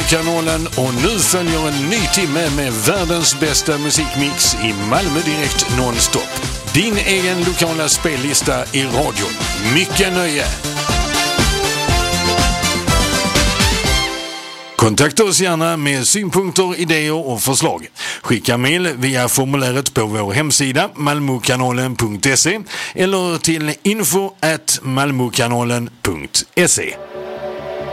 Malmökanalen och nu följer en ny timme med världens bästa musikmix i Malmö direkt nonstop. Din egen lokala spellista i radion. Mycket nöje! Kontakta oss gärna med synpunkter, idéer och förslag. Skicka mejl via formuläret på vår hemsida malmokanalen.se eller till info@malmokanalen.se.